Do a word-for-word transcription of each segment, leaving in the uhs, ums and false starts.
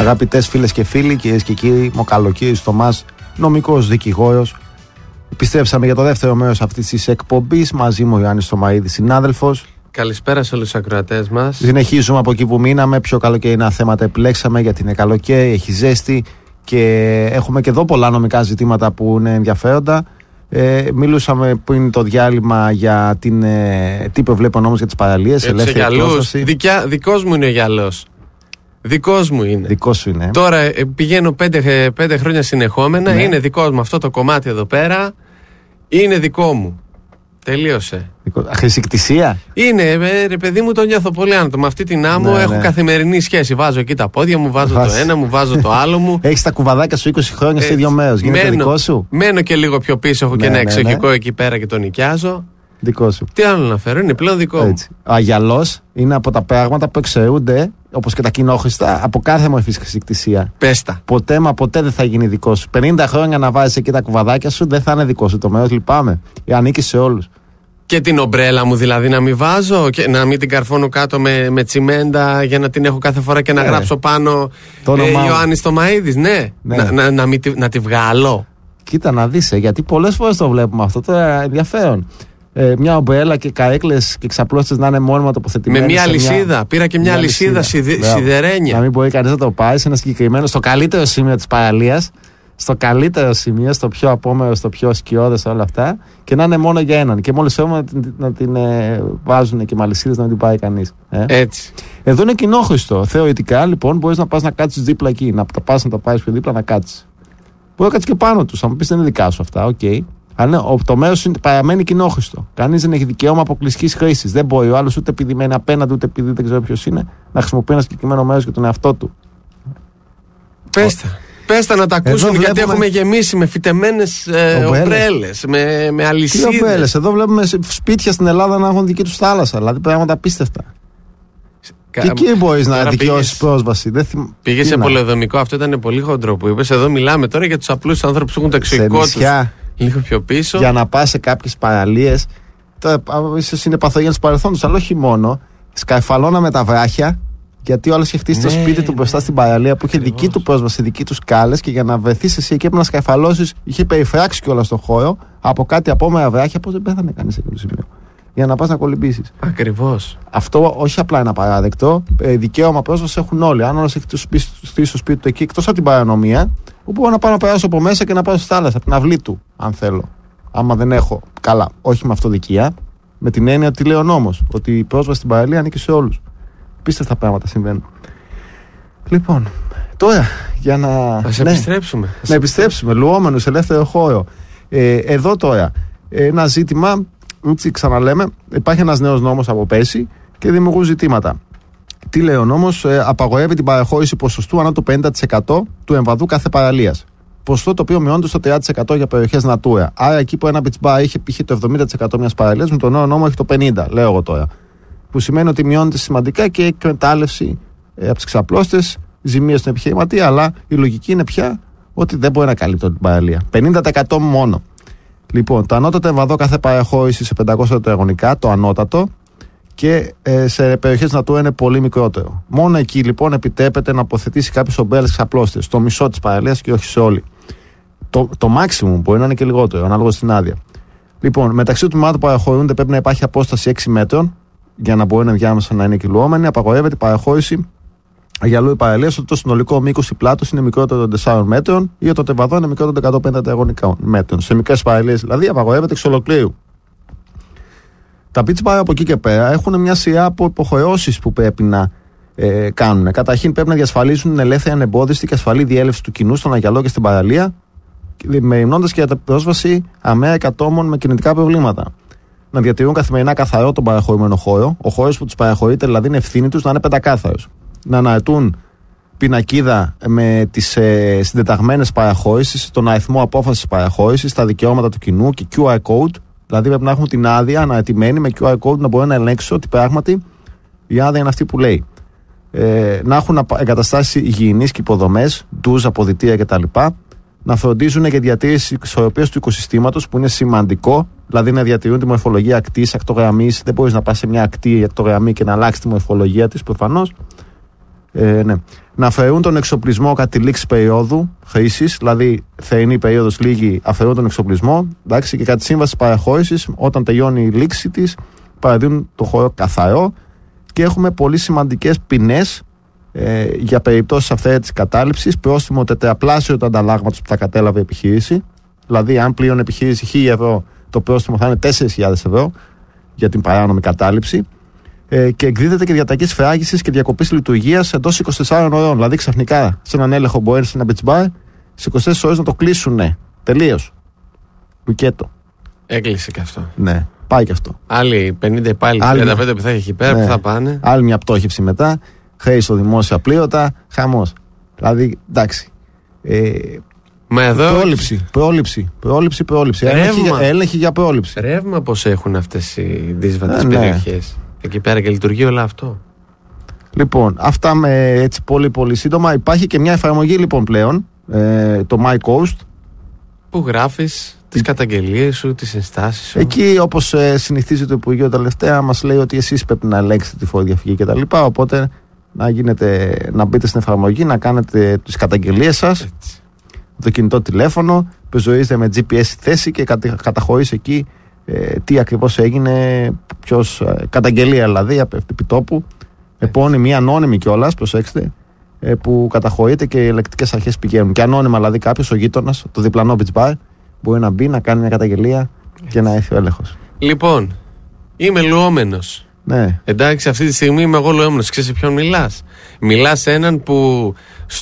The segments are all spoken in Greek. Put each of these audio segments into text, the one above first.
Αγαπητές φίλες και φίλοι, κυρίες και κύριοι, Μοκαλοκύρης Θωμάς, νομικός δικηγόρος. Επιστρέψαμε για το δεύτερο μέρος αυτής της εκπομπής. Μαζί μου ο Ιωάννης Θωμαίδης, συνάδελφος. Καλησπέρα σε όλους τους ακροατές μας. Συνεχίζουμε από εκεί που μείναμε. Πιο καλοκαιρινά θέματα επιλέξαμε, γιατί είναι καλοκαίρι, έχει ζέστη και έχουμε και εδώ πολλά νομικά ζητήματα που είναι ενδιαφέροντα. Ε, μιλούσαμε πριν το διάλειμμα για την, ε, τι προβλέπει ο νόμος για τις παραλίες. Ελεύθερη πρόσβαση. Δικιά, δικός μου είναι ο γυαλός. Δικός μου είναι. Δικός σου είναι. Τώρα ε, πηγαίνω πέντε, πέντε χρόνια συνεχόμενα. Ναι. Είναι δικός μου αυτό το κομμάτι εδώ πέρα. Είναι δικό μου. Τελείωσε. Χρησικτησία. Είναι, ε, ρε παιδί μου, το νιώθω πολύ άνετο. Με αυτή την άμμο ναι, έχω ναι. καθημερινή σχέση. Βάζω εκεί τα πόδια μου, βάζω Βάζ. το ένα μου, βάζω το άλλο μου. Έχεις τα κουβαδάκια σου είκοσι χρόνια σε ίδιο μέρος. Γίνεται μένω, δικό σου. Μένω και λίγο πιο πίσω. Έχω ναι, και ένα ναι, εξοχικό ναι. εκεί πέρα και το νοικιάζω. Δικό σου. Τι άλλο να φέρω, είναι πλέον δικό Έτσι. μου. Ο αγιαλός είναι από τα πράγματα που εξαιρούνται, όπως και τα κοινόχρηστα, από κάθε μορφή χρησικτησία. Πέστα. Ποτέ μα ποτέ δεν θα γίνει δικό σου. πενήντα χρόνια να βάζεις εκεί τα κουβαδάκια σου, δεν θα είναι δικό σου. Το μέρος λυπάμαι. Ανήκει σε όλους. Και την ομπρέλα μου δηλαδή να μην βάζω και να μην την καρφώνω κάτω με, με τσιμέντα για να την έχω κάθε φορά και να ναι. γράψω πάνω το ε, Ιωάννης Θωμαίδης, ναι. ναι. Να, να, να, μην, να τη βγάλω. Κοίτα να δεις, γιατί πολλές φορές το βλέπουμε αυτό, τώρα ενδιαφέρον. Ε, μια ομπρέλα και καρέκλες και ξαπλώστες να είναι μόνιμα τοποθετημένες. Με μια αλυσίδα. Μια... Πήρα και μια, μια αλυσίδα σιδε, σιδερένια. Να μην μπορεί κανείς να το πάει σε ένα συγκεκριμένο, στο καλύτερο σημείο της παραλίας, στο καλύτερο σημείο, στο πιο απόμερο, στο πιο σκιώδες, όλα αυτά, και να είναι μόνο για έναν. Και μόλις όμως να την, να την ε, βάζουν και με αλυσίδες να μην την πάει κανείς. Ε. Έτσι. Εδώ είναι κοινόχρηστο. Θεωρητικά λοιπόν μπορείς να πας να κάτσεις δίπλα εκεί, να τα πας να τα πάρεις πιο δίπλα να κάτσεις. Μπορεί να κάτσεις και πάνω τους. Θα μου πεις δεν είναι δικά σου αυτά, οκ. Okay. Αλλά το μέρος παραμένει κοινόχρηστο. Κανείς δεν έχει δικαίωμα αποκλειστικής χρήσης. Δεν μπορεί ο άλλος ούτε επειδή μένει απέναντι, ούτε επειδή δεν ξέρω ποιος είναι, να χρησιμοποιεί ένα συγκεκριμένο μέρος για τον εαυτό του. Πέστα. Πέστα να τα ακούσουν, βλέπουμε... γιατί έχουμε γεμίσει με φυτεμένες ε, ομπρέλες, με, με αλυσίδες. Τι ομπρέλες, εδώ βλέπουμε σπίτια στην Ελλάδα να έχουν δική τους θάλασσα, δηλαδή πράγματα απίστευτα. Κα... Και εκεί μπορείς να δικαιώσεις πρόσβαση. Δεν θυμ... Πήγες σε πολεοδομικό, αυτό ήταν πολύ χοντρό που είπες. Εδώ μιλάμε τώρα για τους απλούς ανθρώπους που έχουν το εξωτερικό τους λίγο πιο πίσω. Για να πας σε κάποιες παραλίες, τώρα ίσως είναι παθογένειες του παρελθόντος, αλλά όχι μόνο. Σκαρφαλώνα με τα βράχια. Γιατί όλο είχε χτίσει ναι, το σπίτι του μπροστά στην παραλία που είχε ακριβώς. Δική του πρόσβαση, δική του σκάλες, και για να βρεθείς εσύ εκεί έπρεπε να σκαρφαλώσεις. Είχε περιφράξει κιόλας τον χώρο από κάτι απόμερα βράχια. Πώς δεν πέθανε κανείς σε εκείνο το σημείο. Για να πας να κολυμπήσεις. Ακριβώς. Αυτό όχι απλά είναι απαράδεκτο. Ε, δικαίωμα πρόσβαση έχουν όλοι. Αν όλος έχει στήσει το σπίτι του εκεί, εκτός από την παρανομία, που μπορώ να πάω να περάσω από μέσα και να πάω στη θάλασσα, από την αυλή του, αν θέλω. Άμα δεν έχω. Καλά, όχι με αυτοδικία. Με την έννοια ότι λέει ο νόμος, ότι η πρόσβαση στην παραλία ανήκει σε όλους. Πίστευτα πράγματα συμβαίνουν. Λοιπόν, τώρα για να. Ας ναι, επιστρέψουμε. Να επιστρέψουμε. Λουόμενους, ελεύθερο χώρο. Ε, εδώ τώρα ένα ζήτημα, έτσι ξαναλέμε, υπάρχει ένας νέος νόμος από πέρσι και δημιουργούν ζητήματα. Τι λέει ο νόμος, ε, απαγορεύει την παραχώρηση ποσοστού ανά το πενήντα τοις εκατό του εμβαδού κάθε παραλίας. Ποσοστό το οποίο μειώνεται στο τριάντα τοις εκατό για περιοχές Natura. Άρα εκεί που ένα beach bar είχε, είχε το εβδομήντα τοις εκατό μιας παραλίας, με τον νέο νόμο έχει το πενήντα τοις εκατό, λέω εγώ τώρα. Που σημαίνει ότι μειώνεται σημαντικά και εκμετάλλευση ε, από τις ξαπλώστες, ζημίες στον επιχειρηματία, αλλά η λογική είναι πια ότι δεν μπορεί να καλύπτει την παραλία. πενήντα τοις εκατό μόνο. Λοιπόν, το ανώτατο εμβαδό κάθε παραχώρηση σε πεντακόσια τετραγωνικά, το ανώτατο, και ε, σε περιοχές Natura είναι πολύ μικρότερο. Μόνο εκεί λοιπόν επιτρέπεται να αποθετήσει κάποιες ομπρέλες ξαπλώστες, στο μισό της παραλίας και όχι σε όλη. Το, το maximum μπορεί να είναι και λιγότερο, ανάλογα στην άδεια. Λοιπόν, μεταξύ των τμήματων που παραχωρούνται πρέπει να υπάρχει απόσταση έξι μέτρων. Για να μπορεί ενδιάμεσα να είναι κυλουόμενη, απαγορεύεται η παραχώρηση αγιαλού ή παραλίας όταν το συνολικό μήκος ή πλάτος είναι μικρότερο των τεσσάρων μέτρων ή όταν το εμβαδό είναι μικρότερο των εκατόν πενήντα τετραγωνικών μέτρων. Σε μικρές παραλίες δηλαδή απαγορεύεται εξ ολοκλήρου. Τα beach bar από εκεί και πέρα έχουν μια σειρά από υποχρεώσεις που πρέπει να ε, κάνουν. Καταρχήν πρέπει να διασφαλίσουν την ελεύθερη, ανεμπόδιστη και ασφαλή διέλευση του κοινού στον αγιαλό και στην παραλία, μεριμνώντας και για την πρόσβαση αμαία εκατόμων με κινητικά προβλήματα. Να διατηρούν καθημερινά καθαρό τον παραχωρημένο χώρο. Ο χώρος που τους παραχωρείται δηλαδή είναι ευθύνη τους να είναι πεντακάθαρος. Να αναρτούν πινακίδα με τις ε, συντεταγμένες παραχώρησεις, τον αριθμό απόφασης παραχώρησης, τα δικαιώματα του κοινού και κιου αρ code. Δηλαδή πρέπει να έχουν την άδεια αναρτημένη με κιου αρ code να μπορεί να ελέγξουν ότι πράγματι η άδεια είναι αυτή που λέει. Ε, να έχουν εγκαταστάσει υγιεινείς και υποδομές, ντουζ, αποδυτήρια κτλ. Να φροντίζουν για διατήρηση ισορροπίας του οικοσυστήματος, που είναι σημαντικό, δηλαδή να διατηρούν τη μορφολογία ακτής, ακτογραμμής. Δεν μπορείς να πας σε μια ακτή ή ακτογραμμή και να αλλάξει τη μορφολογία της προφανώς. Ε, ναι. Να αφαιρούν τον εξοπλισμό κατά τη λήξη περίοδου χρήσης, δηλαδή θερινή περίοδος λίγη, αφαιρούν τον εξοπλισμό. Εντάξει, και κατά τη σύμβαση παραχώρησης, όταν τελειώνει η λήξη της, παραδίδουν το χώρο καθαρό. Και έχουμε πολύ σημαντικές ποινές ε, για περιπτώσεις αυθαίρετης κατάληψης. Πρόστιμο τετραπλάσιο του ανταλλάγματος που θα κατέλαβε η επιχείρηση. Δηλαδή, αν πλέον επιχείρηση χίλια ευρώ, το πρόστιμο θα είναι τέσσερις χιλιάδες ευρώ για την παράνομη κατάληψη. Ε, και εκδίδεται και διαταγή σφράγισης και διακοπής λειτουργίας εντός είκοσι τεσσάρων ώρων. Δηλαδή, ξαφνικά σε έναν έλεγχο μπορεί σε ένα beach bar σε είκοσι τέσσερις ώρες να το κλείσουν. Ναι. Τελείως. Λουκέτο. Έκλεισε και αυτό. Ναι, πάει και αυτό. Άλλοι πενήντα υπάλληλοι, τριάντα πέντε που θα έχει εκεί πέρα, ναι. Που θα πάνε. Άλλη μια πτώχευση μετά. Χρέη στο δημόσια πλήρωτα. Χαμός. Δηλαδή, εντάξει. Ε, Μα εδώ... Πρόληψη, πρόληψη, πρόληψη, πρόληψη. Έλεγχη, έλεγχη για πρόληψη. Ρεύμα πώς έχουν αυτές οι δύσβατες ε, περιοχές. Ναι. Εκεί πέρα και λειτουργεί όλο αυτό. Λοιπόν, αυτά με έτσι πολύ πολύ σύντομα. Υπάρχει και μια εφαρμογή λοιπόν πλέον, ε, το MyCoast, που γράφεις τις καταγγελίες σου, τις ενστάσεις σου. Εκεί, όπως ε, συνηθίζει το Υπουργείο τελευταία, μας λέει ότι εσείς πρέπει να ελέγξετε τη φοροδιαφυγή κτλ. Οπότε να, γίνετε, να μπείτε στην εφαρμογή, να κάνετε τις καταγγελίες σας. Έτσι. Το κινητό τηλέφωνο, πεζοίζετε με τζι πι ες θέση και καταχωρείς εκεί ε, τι ακριβώς έγινε, ποιος, ε, καταγγελία δηλαδή επί τόπου, επώνυμη, ανώνυμη κιόλας, προσέξτε, ε, που καταχωρείται και οι ελεκτικές αρχές πηγαίνουν. Και ανώνυμα δηλαδή κάποιος, ο γείτονας, το διπλανό beach bar, μπορεί να μπει, να κάνει μια καταγγελία και να έρθει ο έλεγχος. Λοιπόν, είμαι λουόμενος. Ναι. Εντάξει, αυτή τη στιγμή είμαι εγώ λουόμενος. Ξέρεις σε ποιον μιλάς? Μιλάς σε έναν που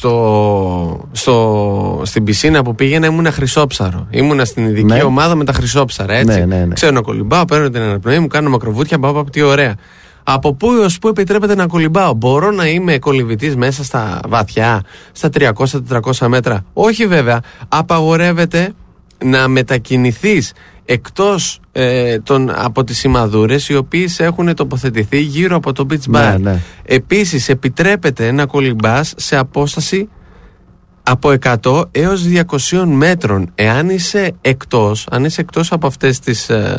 στο, στο, στην πισίνα που πήγαινα ήμουνα χρυσόψαρο. Ήμουνα στην ειδική ναι. ομάδα με τα χρυσόψαρα. Έτσι. Ναι, ναι, ναι. Ξέρω να κολυμπάω, παίρνω την αναπνοή μου, κάνω μακροβούτια, πάω από τι ωραία. Από πού έως πού επιτρέπεται να κολυμπάω? Μπορώ να είμαι κολυμπητής μέσα στα βαθιά, στα τριακόσια τετρακόσια μέτρα? Όχι βέβαια. Απαγορεύεται να μετακινηθείς εκτός ε, των, από τις σημαδούρες οι οποίες έχουν τοποθετηθεί γύρω από το beach bar. Ναι, ναι. Επίσης επιτρέπεται να κολυμπάς σε απόσταση από εκατό έως διακόσια μέτρων. Εάν είσαι εκτός, αν είσαι εκτός από αυτές τις ε,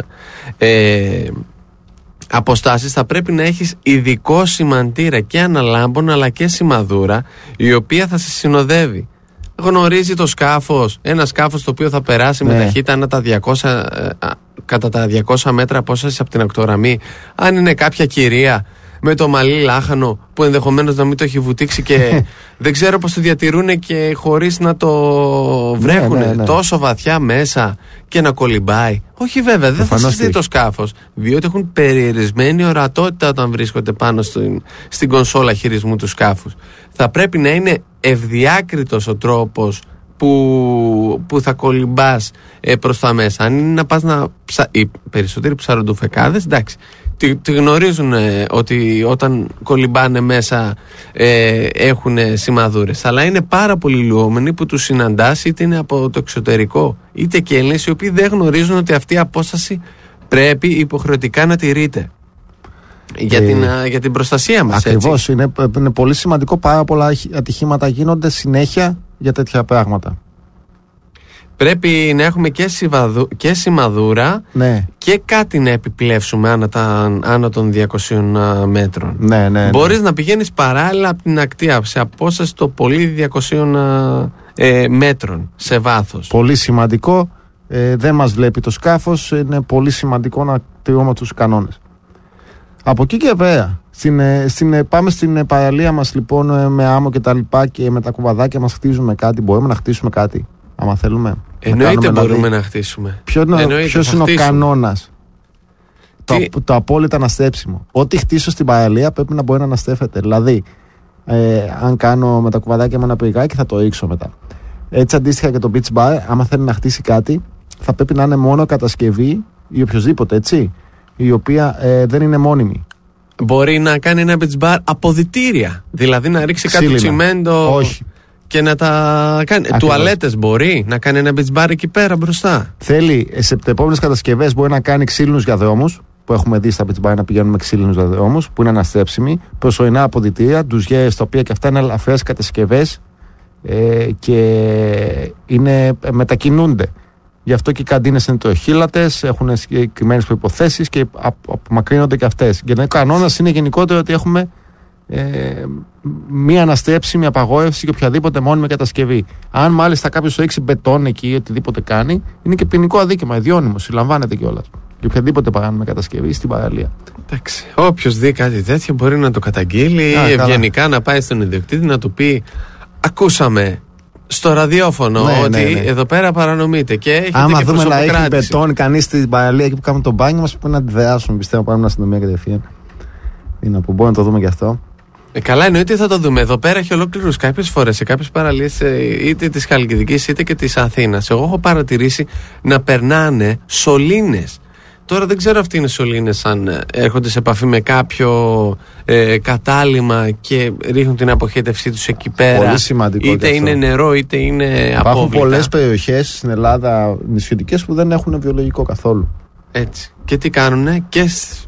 ε, αποστάσεις, θα πρέπει να έχεις ειδικό σημαντήρα και αναλάμπων αλλά και σημαδούρα η οποία θα σε συνοδεύει. Γνωρίζει το σκάφος, ένα σκάφος το οποίο θα περάσει ναι. με ταχύτητα ανά τα διακόσια, κατά τα διακόσια μέτρα απόσταση από την ακτογραμμή. Αν είναι κάποια κυρία με το μαλλί λάχανο που ενδεχομένως να μην το έχει βουτήξει και δεν ξέρω πώς το διατηρούν και χωρίς να το βρέχουν ναι, ναι, ναι. τόσο βαθιά μέσα και να κολυμπάει. Όχι βέβαια, δεν θα σας δει το σκάφος, διότι έχουν περιορισμένη ορατότητα όταν βρίσκονται πάνω στην, στην κονσόλα χειρισμού του σκάφους. Θα πρέπει να είναι ευδιάκριτος ο τρόπος που, που θα κολυμπάς ε, προς τα μέσα. Αν είναι να πας να ψα... οι περισσότεροι ψαροντουφεκάδες, εντάξει, τη, τη γνωρίζουν ε, ότι όταν κολυμπάνε μέσα ε, έχουν σημαδούρες. Αλλά είναι πάρα πολλοί λουόμενοι που τους συναντάς, είτε είναι από το εξωτερικό είτε και Έλληνες, οι οποίοι δεν γνωρίζουν ότι αυτή η απόσταση πρέπει υποχρεωτικά να τηρείται. Για, ε, την, για την προστασία μας. Ακριβώς, είναι, είναι πολύ σημαντικό. Πάρα πολλά ατυχήματα γίνονται συνέχεια για τέτοια πράγματα. Πρέπει να έχουμε και, συμβαδου, και σημαδούρα ναι. και κάτι να επιπλέψουμε άνω, τα, άνω των διακοσίων μέτρων. Ναι, ναι, ναι. Μπορείς να πηγαίνεις παράλληλα από την ακτή σε απόσταση το πολύ διακοσίων ε, μέτρων σε βάθος. Πολύ σημαντικό. Ε, δεν μας βλέπει το σκάφος. Είναι πολύ σημαντικό να τηρούμε τους κανόνες. Από εκεί και πέρα, στην, στην, πάμε στην παραλία μας λοιπόν με άμμο και τα λοιπά και με τα κουβαδάκια μας χτίζουμε κάτι. Μπορούμε να χτίσουμε κάτι, άμα θέλουμε? Εννοείται να μπορούμε δηλαδή να χτίσουμε. Ποιο, ποιος είναι ο κανόνας? Το, το απόλυτα αναστρέψιμο. Ό,τι χτίσω στην παραλία πρέπει να μπορεί να αναστρέφεται. Δηλαδή, ε, αν κάνω με τα κουβαδάκια με ένα πυρκάκι θα το ρίξω μετά. Έτσι αντίστοιχα και το beach bar, άμα θέλει να χτίσει κάτι, θα πρέπει να είναι μόνο κατασκευή ή οποιοδήποτε, έτσι, η οποία ε, δεν είναι μόνιμη. Μπορεί να κάνει ένα beach bar αποδυτήρια. Δηλαδή να ρίξει κάτι τσιμέντο. Όχι. Και να τα κάνει. Τουαλέτες μπορεί να κάνει ένα beach bar εκεί πέρα μπροστά. Θέλει σε επόμενες κατασκευές μπορεί να κάνει ξύλινους διαδρόμους. Που έχουμε δει στα beach bar να πηγαίνουν με ξύλινους διαδρόμους. Που είναι αναστρέψιμοι. Προσωρινά αποδυτήρια. Ντουζιέρες τα οποία και αυτά είναι ελαφρές κατασκευές. Ε, και είναι, μετακινούνται. Γι' αυτό και οι καντίνες είναι τροχύλατες, έχουν συγκεκριμένες προϋποθέσεις και απομακρύνονται και αυτές. Και ο κανόνας είναι γενικότερο ότι έχουμε ε, μία αναστρέψιμη απαγόρευση και οποιαδήποτε μόνιμη κατασκευή. Αν μάλιστα κάποιος ρίξει μπετόν εκεί ή οτιδήποτε κάνει, είναι και ποινικό αδίκημα, ιδιώνυμο, συλλαμβάνεται κιόλας. Και οποιαδήποτε παράνομη κατασκευή στην παραλία. Εντάξει. Όποιος δει κάτι τέτοιο μπορεί να το καταγγείλει ή ευγενικά να πάει στον ιδιοκτήτη να του πει: ακούσαμε στο ραδιόφωνο ναι, ότι ναι, ναι. εδώ πέρα παρανομείται και έχετε άμα και δούμε να έχει προσωποκράτηση. μπετόν κανείς στην παραλία εκεί που κάνουμε το μπάνιο μας, πρέπει να αντιδράσουμε. Πιστεύω πάμε στην αστυνομία κατευθείαν. Είναι που μπορούμε να το δούμε κι αυτό. Ε, καλά, εννοείται θα το δούμε. Εδώ πέρα έχει ολόκληρους κάποιες φορές σε κάποιες παραλίες είτε της Χαλκιδικής είτε και της Αθήνας. Εγώ έχω παρατηρήσει να περνάνε σωλήνες. Τώρα δεν ξέρω αυτοί είναι σωλήνες αν έρχονται σε επαφή με κάποιο ε, κατάλημα και ρίχνουν την αποχέτευσή τους εκεί πέρα. Πολύ σημαντικό. Είτε είναι νερό είτε είναι απόβλητα. Υπάρχουν πολλές περιοχές στην Ελλάδα νησιωτικές που δεν έχουν βιολογικό καθόλου. Έτσι. Και τι κάνουνε και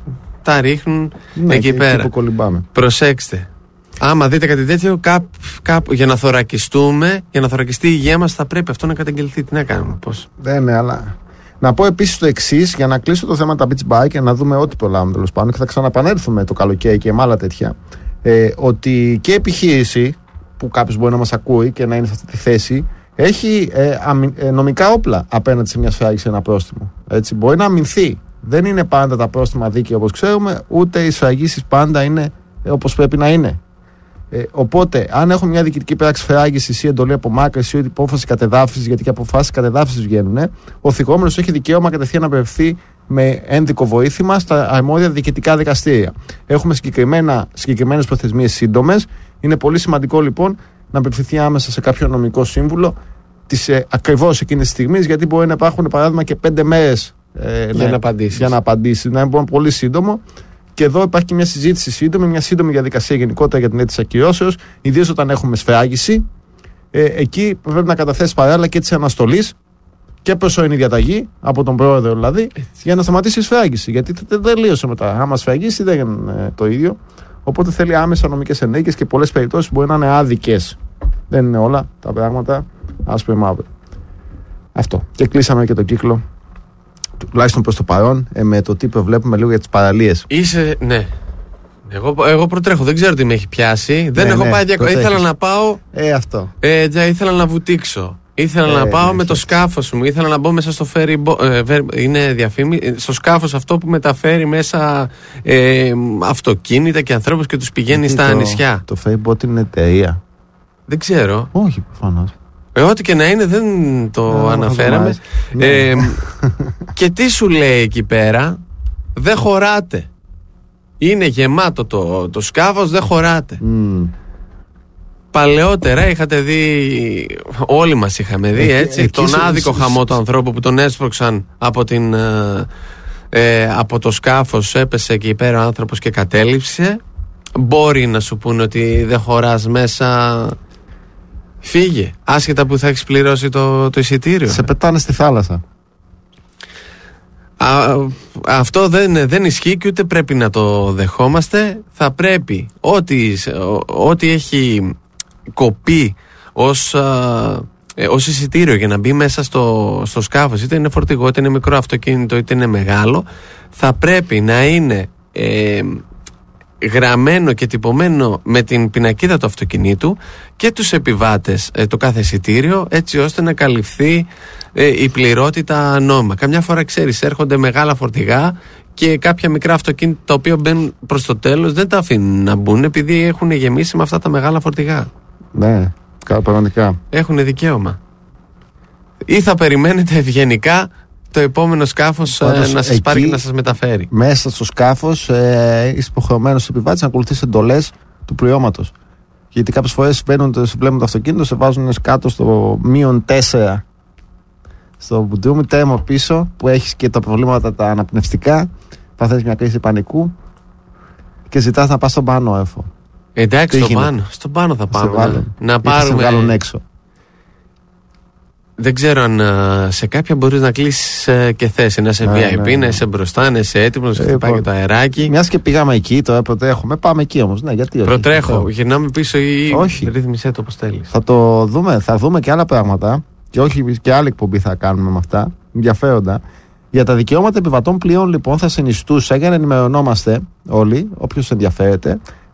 τα ρίχνουν ναι, εκεί και, πέρα. Και προσέξτε. Άμα δείτε κάτι τέτοιο, κάπου, κάπου, για να θωρακιστούμε, για να θωρακιστεί η υγεία μας, θα πρέπει αυτό να καταγγελθεί. Τι να κάνουμε, πώς. Δεν ναι, αλλά. Να πω επίσης το εξής, για να κλείσω το θέμα τα beach bike και να δούμε ό,τι προλάβουμε τέλος πάντων και θα ξαναπανέλθουμε το καλοκαίρι και με άλλα τέτοια. Ε, ότι και η επιχείρηση, που κάποιος μπορεί να μας ακούει και να είναι σε αυτή τη θέση, έχει ε, αμυ, ε, νομικά όπλα απέναντι σε μια σφράγιση, ένα πρόστιμο. Έτσι, μπορεί να αμυνθεί. Δεν είναι πάντα τα πρόστιμα δίκαια όπως ξέρουμε, ούτε οι σφραγίσεις πάντα είναι όπως πρέπει να είναι. Ε, οπότε, αν έχουμε μια διοικητική πράξη φράγισης ή εντολή απομάκρυνσης ή υπόφαση κατεδάφισης, γιατί και αποφάσεις κατεδάφισης βγαίνουν, ε, ο θυγόμενος έχει δικαίωμα κατευθείαν να απευθυνθεί με ένδικο βοήθημα στα αρμόδια διοικητικά δικαστήρια. Έχουμε συγκεκριμένες προθεσμίες σύντομες. Είναι πολύ σημαντικό λοιπόν να απευθυνθεί άμεσα σε κάποιο νομικό σύμβουλο της ε, ακριβώς εκείνης της στιγμής, γιατί μπορεί να υπάρχουν παράδειγμα και πέντε μέρες ε, για, να, να απαντήσει. για να απαντήσει. Να είναι πολύ σύντομο. Και εδώ υπάρχει και μια συζήτηση σύντομη, μια σύντομη διαδικασία γενικότερα για την αίτηση ακυρώσεως, ιδίως όταν έχουμε σφράγιση. Ε, εκεί πρέπει να καταθέσει παράλληλα και τη αναστολή και προσωρινή διαταγή από τον πρόεδρο δηλαδή, έτσι, για να σταματήσει η σφράγιση. Γιατί δεν τελείωσε μετά. Άμα σφραγίσει δεν είναι το ίδιο. Οπότε θέλει άμεσα νομικές ενέργειες και πολλές περιπτώσεις μπορεί να είναι άδικες. Δεν είναι όλα τα πράγματα άσπρο μαύρο. Αυτό. Και κλείσαμε και τον κύκλο. Τουλάχιστον προς το παρόν, ε, με το τι προβλέπουμε λίγο για τις παραλίες. Είσαι, ναι. Εγώ, εγώ προτρέχω, δεν ξέρω τι με έχει πιάσει. Δεν ναι, έχω ναι, πάει διακοπές. Ήθελα να πάω. Ε, αυτό. Ε, ήθελα να βουτήξω. Ήθελα ε, να πάω ναι, με το σκάφος μου. Ήθελα να μπω μέσα στο ferry. Ε, είναι διαφήμιση. Στο σκάφος αυτό που μεταφέρει μέσα ε, αυτοκίνητα και ανθρώπους και τους πηγαίνει στα το, νησιά. Το ferry boat είναι εταιρεία. Δεν ξέρω. Όχι, προφανώς. Ε, ό,τι και να είναι δεν το ε, αναφέραμε. Ε, και τι σου λέει εκεί πέρα, δεν χωράτε. Είναι γεμάτο το, το σκάφος, δεν χωράτε. Mm. Παλαιότερα είχατε δει, όλοι μας είχαμε δει, έτσι, ε, τον άδικο χαμό του ανθρώπου που τον έσπρωξαν από, την, ε, από το σκάφος, έπεσε εκεί πέρα ο άνθρωπος και κατέληψε. Μπορεί να σου πούνε ότι δεν χωράς μέσα, φύγε, άσχετα που θα έχεις πληρώσει το, το εισιτήριο. Σε πετάνε στη θάλασσα. Α, αυτό δεν, δεν ισχύει και ούτε πρέπει να το δεχόμαστε. Θα πρέπει ό,τι, ό,τι έχει κοπεί ως, ε, ως εισιτήριο για να μπει μέσα στο, στο σκάφος, είτε είναι φορτηγό, είτε είναι μικρό αυτοκίνητο, είτε είναι μεγάλο, θα πρέπει να είναι ε, γραμμένο και τυπωμένο με την πινακίδα του αυτοκινήτου και τους επιβάτες ε, το κάθε εισιτήριο, έτσι ώστε να καλυφθεί ε, η πληρότητα νόμιμα. Καμιά φορά, ξέρεις, έρχονται μεγάλα φορτηγά και κάποια μικρά αυτοκίνητα τα οποία μπαίνουν προς το τέλος δεν τα αφήνουν να μπουν επειδή έχουν γεμίσει με αυτά τα μεγάλα φορτηγά. Ναι, πραγματικά. Έχουν δικαίωμα. Ή θα περιμένετε ευγενικά το επόμενο σκάφος ε, να σας εκεί, πάρει και να σας μεταφέρει. Μέσα στο σκάφος ε, είσαι υποχρεωμένος επιβάτης να ακολουθείς εντολές του πληρώματος. Γιατί κάποιες φορές μπαίνουν, σε βλέπουν το αυτοκίνητο, σε βάζουν κάτω στο μείον τέσσερα στο μπουντρούμι, τέρμο πίσω, που έχεις και τα προβλήματα τα αναπνευστικά. Παθαίνεις μια κρίση πανικού και ζητάς να πας στον πάνω, έφο. Εντάξει, στον πάνω. Στον πάνω θα πάμε. Να, να πάρουμε. Θα σε βγάλουν έξω. Δεν ξέρω αν σε κάποια μπορείς να κλείσεις και θέση. Να είσαι βι άι πι, ναι, ναι. να είσαι μπροστά, να είσαι έτοιμος, να σε χτυπάει και το αεράκι. Μιας και πήγαμε εκεί, τώρα προτρέχουμε. Πάμε εκεί όμως. Ναι, γιατί όχι. Προτρέχω. Γυρνάμε πίσω ή όχι. Ρύθμισέ το όπως θέλεις. Θα το δούμε. Θα δούμε και άλλα πράγματα. Και όχι και άλλη εκπομπή θα κάνουμε με αυτά. Ενδιαφέροντα. Για τα δικαιώματα επιβατών πλοίων, λοιπόν, θα συνιστούσα για να ενημερωνόμαστε όλοι, όποιος ενδιαφέρεται,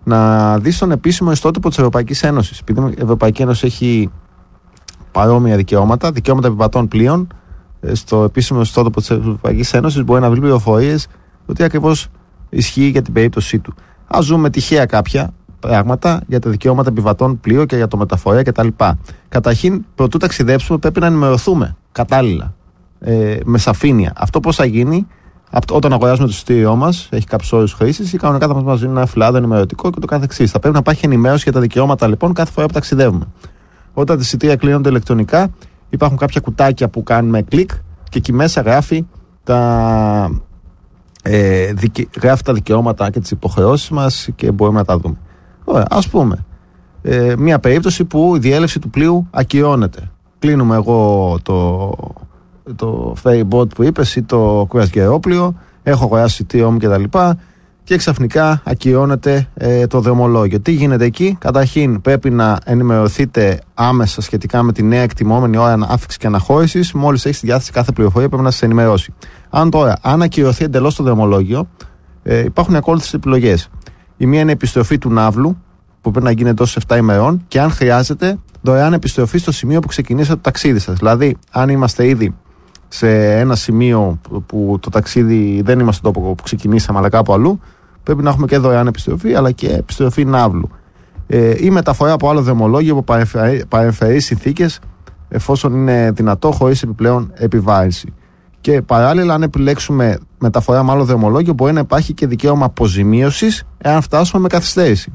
να δεις τον επίσημο ιστότοπο της Ευρωπαϊκής Ένωσης. Επειδή η Ευρωπαϊκή Ένωση έχει παρόμοια δικαιώματα, δικαιώματα επιβατών πλοίων, στο επίσημο ιστότοπο της Ευρωπαϊκής Ένωσης μπορεί να βρει πληροφορίες ότι ακριβώς ισχύει για την περίπτωσή του. Ας ζούμε τυχαία κάποια πράγματα για τα δικαιώματα επιβατών πλοίο και για το μεταφορέα κτλ. Καταρχήν, πρωτού ταξιδέψουμε, πρέπει να ενημερωθούμε κατάλληλα, ε, με σαφήνεια. Αυτό πώς θα γίνει? Όταν αγοράζουμε το εισιτήριό μας, έχει κάποιους όρους χρήσης, ή κανονικά θα μας δίνουν ένα φυλάδιο ενημερωτικό και το καθεξής. Θα πρέπει να υπάρχει ενημέρωση για τα δικαιώματα λοιπόν κάθε φορά που ταξιδεύουμε. Όταν τα εισιτήρια κλείνονται ηλεκτρονικά, υπάρχουν κάποια κουτάκια που κάνουμε κλικ και εκεί μέσα γράφει τα, ε, δικαι... γράφει τα δικαιώματα και τις υποχρεώσεις μας και μπορούμε να τα δούμε. Ωραία, ας πούμε, ε, μια περίπτωση που η διέλευση του πλοίου ακυρώνεται. Κλείνουμε εγώ το, το ferry boat που είπες ή το κρουαζιερόπλοιο, έχω αγοράσει εισιτήριό μου κτλ. Και ξαφνικά ακυρώνεται ε, το δρομολόγιο. Τι γίνεται εκεί? Καταρχήν πρέπει να ενημερωθείτε άμεσα σχετικά με τη νέα εκτιμόμενη ώρα άφηξης και αναχώρησης. Μόλις έχει στη διάθεση κάθε πληροφορία πρέπει να σας ενημερώσει. Αν τώρα, αν ακυρωθεί εντελώς το δρομολόγιο, ε, υπάρχουν ακόλουθες επιλογές. Η μία είναι η επιστροφή του ναύλου, που πρέπει να γίνει εντός επτά ημερών, και αν χρειάζεται, δωρεάν επιστροφή στο σημείο που ξεκινήσατε το ταξίδι σας. Δηλαδή, αν είμαστε ήδη σε ένα σημείο που το ταξίδι δεν είμαστε στο τόπο που ξεκινήσαμε, αλλά κάπου αλλού, πρέπει να έχουμε και δωρεάν επιστροφή, αλλά και επιστροφή ναύλου. Ε, ή μεταφορά από άλλο δρομολόγιο από παρεμφερείς συνθήκες, εφόσον είναι δυνατό, χωρίς επιπλέον επιβάρυνση. Και παράλληλα, αν επιλέξουμε μεταφορά με άλλο δρομολόγιο, μπορεί να υπάρχει και δικαίωμα αποζημίωσης εάν φτάσουμε με καθυστέρηση.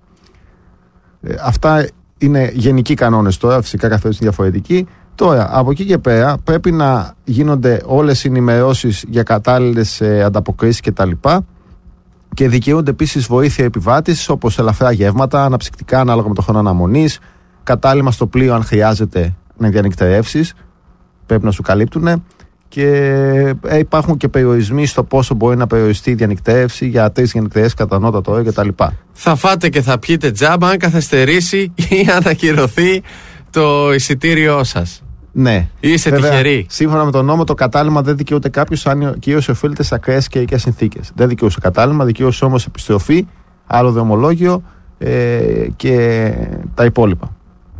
Ε, αυτά είναι γενικοί κανόνες τώρα, φυσικά καθώς είναι διαφορετικοί. Τώρα, από εκεί και πέρα, πρέπει να γίνονται όλες οι ενημερώσεις για κατάλληλες ε, ανταποκρίσεις κτλ. Και δικαιούνται επίσης βοήθεια επιβάτης, όπως ελαφρά γεύματα, αναψυκτικά ανάλογα με το χρόνο αναμονής, κατάλημα στο πλοίο αν χρειάζεται να διανυκτερεύσεις, πρέπει να σου καλύπτουν. Και υπάρχουν και περιορισμοί στο πόσο μπορεί να περιοριστεί η διανυκτέρευση για τρεις διανυκτερεύσεις κατά ανώτατο όριο κτλ. Θα φάτε και θα πιείτε τζάμπα αν καθυστερήσει ή αν ακυρωθεί το εισιτήριό σας. Ναι. Είστε βέβαια, τυχεροί. Σύμφωνα με τον νόμο, το κατάλημα δεν δικαιούται κάποιος αν κυρίως οφείλεται σε ακραίες καιρικές συνθήκες. Δεν δικαιούσε κατάλημα, δικαιούσε όμως επιστροφή, άλλο δρομολόγιο ε, και τα υπόλοιπα.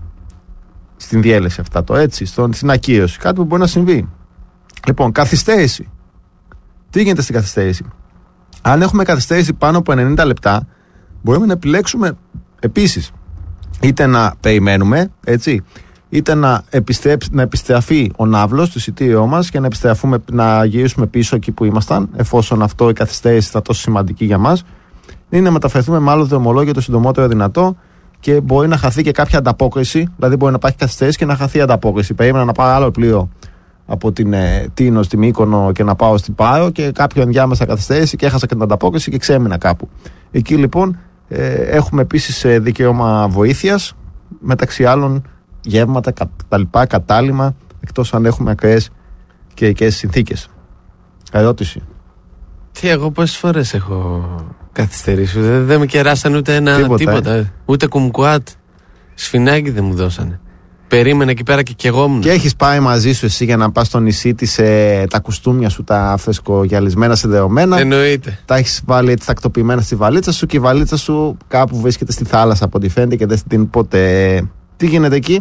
Στην διέλευση αυτά το έτσι, στον, στην ακύρωση. Κάτι που μπορεί να συμβεί. Λοιπόν, καθυστέρηση. Τι γίνεται στην καθυστέρηση? Αν έχουμε καθυστέρηση πάνω από ενενήντα λεπτά, μπορούμε να επιλέξουμε επίσης είτε να περιμένουμε, έτσι, είτε να, να επιστραφεί ο ναύλος του εισιτήριό μας και να, επιστραφούμε, να γυρίσουμε πίσω εκεί που ήμασταν, εφόσον αυτό η καθυστέρηση θα τόσο σημαντική για μας, ή να μεταφερθούμε με άλλο δρομολόγιο το συντομότερο δυνατό και μπορεί να χαθεί και κάποια ανταπόκριση, δηλαδή μπορεί να υπάρχει καθυστέρηση και να χαθεί ανταπόκριση. Περίμενα να πάρω άλλο πλοίο από την ε, Τίνο στη Μύκονο και να πάω στην Πάρο και κάποιο ενδιάμεσα καθυστέρηση και έχασα και την ανταπόκριση και ξέμεινα κάπου. Εκεί λοιπόν ε, έχουμε επίσης ε, δικαίωμα βοήθειας, μεταξύ άλλων γεύματα, κτλ, κατάλημα, εκτός αν έχουμε ακραίες καιρικές συνθήκες. Ερώτηση. Τι, εγώ πόσες φορές έχω καθυστερήσει? Δεν, δεν με κεράσαν ούτε ένα τίποτα, τίποτα ε. ούτε κουμκουάτ, σφινάκι δεν μου δώσανε. Περίμενε εκεί πέρα και καιγόμουν. Και έχεις πάει μαζί σου εσύ για να πας στο νησί της ε, τα κουστούμια σου, τα φρεσκογιαλισμένα, συνδεωμένα? Εννοείται. Τα έχεις βάλει έτσι τακτοποιημένα στη βαλίτσα σου και η βαλίτσα σου κάπου βρίσκεται στη θάλασσα από ό,τι φαίνεται και δεν την ποτέ. Τι γίνεται εκεί?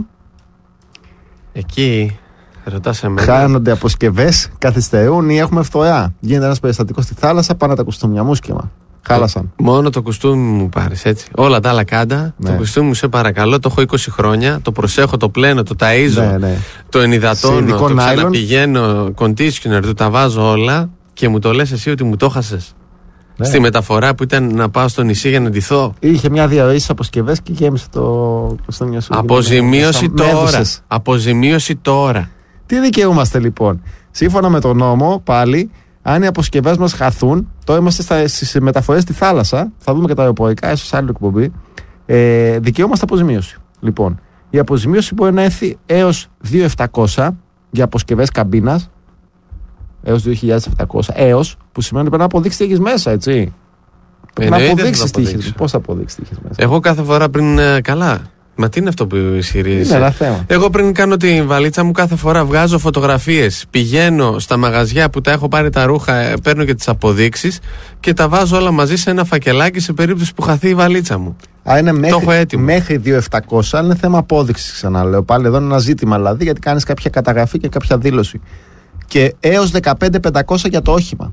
Εκεί, ρωτάς εμένα. Χάνονται αποσκευές, καθυστερούν ή έχουμε φθορά. Γίνεται ένας περιστατικός στη θάλασσα, πάνε τα κουστούμια μου σκέμα. Χάλασαν. Μόνο το κουστούμι μου πάρεις, έτσι. Όλα τα άλλα κάντα. Ναι. Το κουστούμι μου, σε παρακαλώ, το έχω είκοσι χρόνια. Το προσέχω, το πλένω, το ταΐζω, ναι, ναι. το ενυδατώνω, το ξαναπηγαίνω, conditioner, του τα βάζω όλα και μου το λες εσύ ότι μου το χάσες. Ναι. Στη μεταφορά που ήταν να πάω στο νησί για να ντυθώ. Είχε μια διαρροή στις αποσκευές και γέμισε το κουστούμι σου. Αποζημίωση τώρα. Αποζημίωση τώρα. Τι δικαιούμαστε λοιπόν? Σύμφωνα με τον νόμο, πάλι, αν οι αποσκευές μας χαθούν, τώρα είμαστε στις μεταφορές στη θάλασσα, θα δούμε και τα αεροπορικά, ίσως άλλη εκπομπή, ε, δικαιούμαστε αποζημίωση. Λοιπόν, η αποζημίωση μπορεί να έρθει έως δύο χιλιάδες επτακόσια για αποσκευές καμπίνας, έως δύο χιλιάδες επτακόσια, έως, που σημαίνει ότι πρέπει να αποδείξεις τι έχεις μέσα, έτσι. Πρέπει να αποδείξεις τι έχεις. Πώς θα αποδείξεις τι έχεις μέσα? Εγώ κάθε φορά πριν, καλά, Μα τι είναι αυτό που ισχυρίζεσαι? Είναι ένα θέμα. Εγώ πριν κάνω τη βαλίτσα μου, κάθε φορά βγάζω φωτογραφίες. Πηγαίνω στα μαγαζιά που τα έχω πάρει τα ρούχα, παίρνω και τις αποδείξεις και τα βάζω όλα μαζί σε ένα φακελάκι σε περίπτωση που χαθεί η βαλίτσα μου. Α, είναι μέχρι, το έχω έτοιμο. Μέχρι δύο χιλιάδες επτακόσια, είναι θέμα απόδειξης, ξαναλέω. Πάλι εδώ είναι ένα ζήτημα, δηλαδή, γιατί κάνεις κάποια καταγραφή και κάποια δήλωση. Και έως δεκαπέντε χιλιάδες πεντακόσια για το όχημα.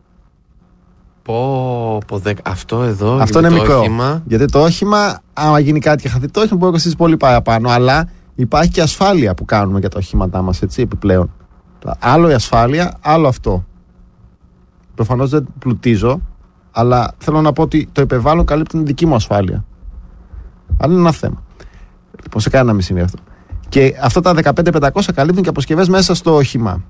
Πω, πω, δε, αυτό εδώ αυτό είναι το μικρό. Όχημα. Γιατί το όχημα, άμα γίνει κάτι και χαθεί το όχημα, μπορεί να κοστίσει πολύ παραπάνω. Αλλά υπάρχει και ασφάλεια που κάνουμε για τα οχήματά μας, έτσι, επιπλέον. Άλλο η ασφάλεια, άλλο αυτό. Προφανώς δεν πλουτίζω, αλλά θέλω να πω ότι το υπερβάλλον καλύπτει την δική μου ασφάλεια. Αλλά είναι ένα θέμα. Λοιπόν, σε κανένα μη συμβεί αυτό. Και αυτά τα δεκαπέντε χιλιάδες πεντακόσια καλύπτουν και αποσκευές μέσα στο όχημα.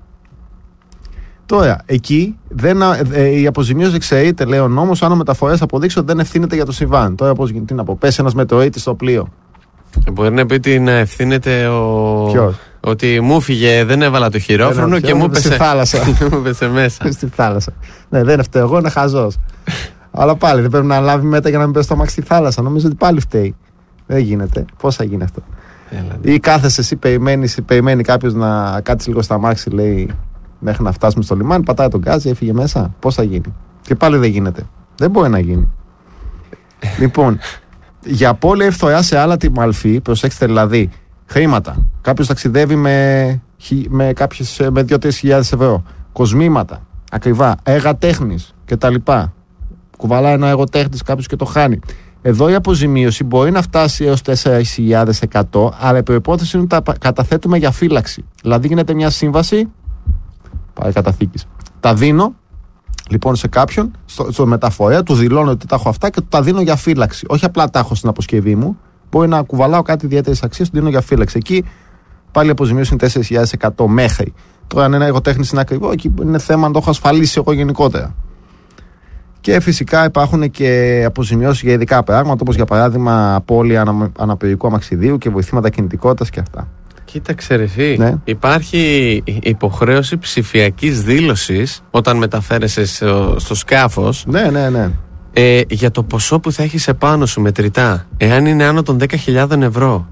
Τώρα, εκεί δεν, ε, η αποζημίωση εξαιρείται, λέει ο νόμος, αν ο μεταφορέας αποδείξει ότι δεν ευθύνεται για το συμβάν. Τώρα, πώς γίνεται να πω, πέσει ένας μετεωρίτης στο πλοίο. Μπορεί να πει ότι να ευθύνεται ο. Ποιος? Ότι μου φύγε, δεν έβαλα το χειρόφρονο και μου πέσε. Στη θάλασσα. Μου πέσε μέσα. Στη θάλασσα. Ναι, δεν φταίω εγώ, είναι χαζός. Αλλά πάλι δεν πρέπει να λάβει μέτρα για να μην πέσει το αμάξι στη θάλασσα. Νομίζω ότι πάλι φταίει. Δεν γίνεται. Πώς θα γίνει αυτό? Έλα, ή κάθεσαι εσύ, περιμένεις, περιμένει κάποιο να κάτσει λίγο στα αμάξι, λέει, μέχρι να φτάσουμε στο λιμάνι, πατάει τον γκάζι, έφυγε μέσα. Πώς θα γίνει? Και πάλι δεν γίνεται. Δεν μπορεί να γίνει. Λοιπόν, για απώλεια ευθοριά σε άλλα τη μαλφή, προσέξτε δηλαδή, χρήματα. Κάποιος ταξιδεύει με, με, με δύο με τρεις χιλιάδες ευρώ. Κοσμήματα, ακριβά, έργα τέχνης κτλ. Κουβαλάει ένα έργο τέχνης κάποιος και το χάνει. Εδώ η αποζημίωση μπορεί να φτάσει έως τέσσερις χιλιάδες εκατό, αλλά η προϋπόθεση είναι ότι τα καταθέτουμε για φύλαξη. Δηλαδή γίνεται μια σύμβαση πάρε καταθήκης. Τα δίνω λοιπόν σε κάποιον, στο, στο μεταφορέα, του δηλώνω ότι τα έχω αυτά και του τα δίνω για φύλαξη. Όχι απλά τα έχω στην αποσκευή μου, μπορεί να κουβαλάω κάτι ιδιαίτερης αξίας, του δίνω για φύλαξη. Εκεί πάλι η αποζημίωση είναι τέσσερις χιλιάδες εκατό μέχρι. Τώρα, αν ένα έργο τέχνης είναι ακριβό, εκεί είναι θέμα να το έχω ασφαλίσει εγώ γενικότερα. Και φυσικά υπάρχουν και αποζημιώσεις για ειδικά πράγματα, όπως για παράδειγμα απώλεια αναπηρικού αμαξιδίου και βοηθήματα κινητικότητας και αυτά. Κοίταξε ρε εσύ, ναι. Υπάρχει υποχρέωση ψηφιακής δήλωσης όταν μεταφέρεσαι στο, στο σκάφος. Ναι, ναι, ναι. Ε, για το ποσό που θα έχεις επάνω σου μετρητά, εάν είναι άνω των δέκα χιλιάδες ευρώ.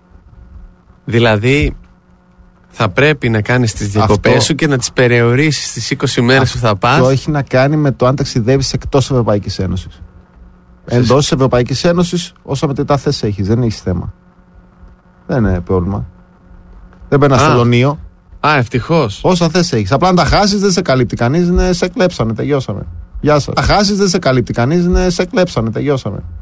Δηλαδή θα πρέπει να κάνεις τις διακοπές αυτό... σου και να τις περιορίσεις στις είκοσι μέρες αυτό που θα πας. Αυτό έχει να κάνει με το αν ταξιδεύεις εκτός Ευρωπαϊκής Ένωσης. Εντός της Ευρωπαϊκής Ένωσης, όσα μετρητά θες έχεις, δεν έχεις θέμα. Δεν είναι πρόβλημα. Δεν περνάς στο Λονείο. Α, ευτυχώς. Όσα θες έχεις. Απλά αν τα χάσεις δεν σε καλύπτει κανείς, ναι, σε κλέψανε, τελειώσαμε. Γεια σας. Τα χάσεις δεν σε καλύπτει κανείς, ναι, σε κλέψανε, τελειώσαμε.